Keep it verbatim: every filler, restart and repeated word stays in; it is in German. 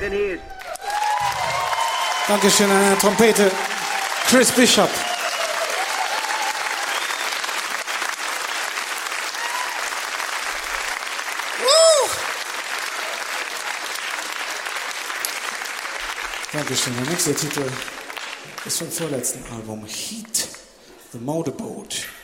geniert. Dankeschön an der Trompete, Chris Bishop. Dankeschön. Der nächste Titel ist vom vorletzten Album, Heat, The Motorboat.